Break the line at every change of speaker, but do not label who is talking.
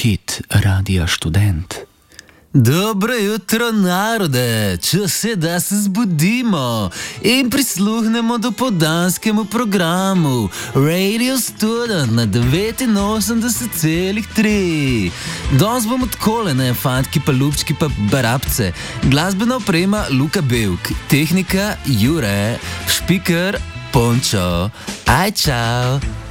Hit Radia Študent.
Dobro jutro, narode! Čas je, da se zbudimo in prisluhnemo dopoldanskemu programu Radio Student na 89,3. Danes bomo takole, ne, fantki pa lupčki pa barabce. Glasbena oprema Luka Belk, tehnika Jure, špiker Pončo. Aj, čau!